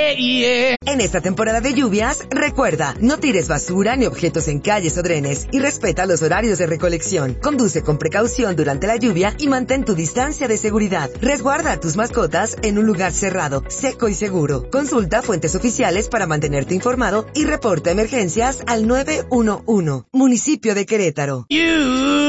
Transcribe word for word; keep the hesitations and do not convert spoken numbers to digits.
yeah, yeah. En esta temporada de lluvias, recuerda, no tires basura ni objetos en calles o drenes y respeta los horarios de recolección. Conduce con precaución durante la lluvia y mantén tu distancia de seguridad. Resguarda a tus mascotas en un lugar cerrado, seco y seguro. Consulta fuentes oficiales para mantenerte informado y reporta emergencias al nueve uno uno. Municipio de Querétaro. You